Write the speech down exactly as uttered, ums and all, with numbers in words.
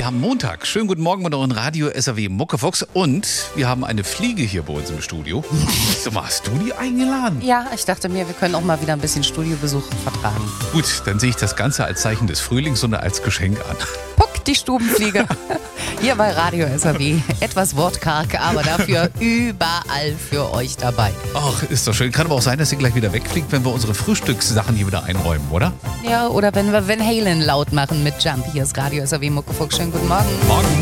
Wir haben Montag. Schönen guten Morgen mit euren Radio S R W Muckefuchs. Und wir haben eine Fliege hier bei uns im Studio. Sag mal, hast du die eingeladen? Ja, ich dachte mir, wir können auch mal wieder ein bisschen Studiobesuch vertragen. Gut, dann sehe ich das Ganze als Zeichen des Frühlings und als Geschenk an. Puck, die Stubenfliege. Hier bei Radio S R W. Etwas wortkarg, aber dafür überall für euch dabei. Ach, ist doch schön. Kann aber auch sein, dass sie gleich wieder wegfliegt, wenn wir unsere Frühstückssachen hier wieder einräumen, oder? Ja, oder wenn wir Van Halen laut machen mit Jump. Hier ist Radio S R W Muckefuchs. Schönen guten Morgen. Morgen.